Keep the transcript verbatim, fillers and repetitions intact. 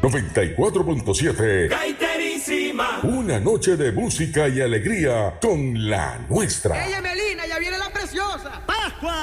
noventa y cuatro punto siete. Gaiterísima. Una noche de música y alegría con la nuestra. ¡Ella, Melina, ya viene la preciosa! ¡Pascua!